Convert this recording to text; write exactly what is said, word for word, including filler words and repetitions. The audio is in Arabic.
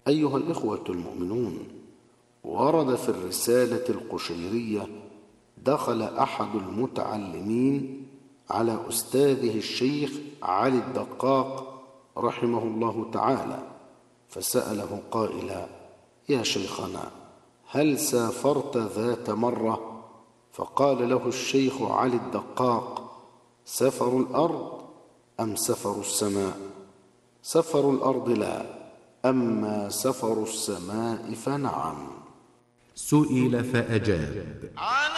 أيها الإخوة المؤمنون، ورد في الرسالة القشيرية: دخل أحد المتعلمين على أستاذه الشيخ علي الدقاق رحمه الله تعالى، فسأله قائلا: يا شيخنا، هل سافرت ذات مرة؟ فقال له الشيخ علي الدقاق: سفر الأرض أم سفر السماء؟ سفر الأرض لا، أما سفر السماء فنعم. سئل فأجاب: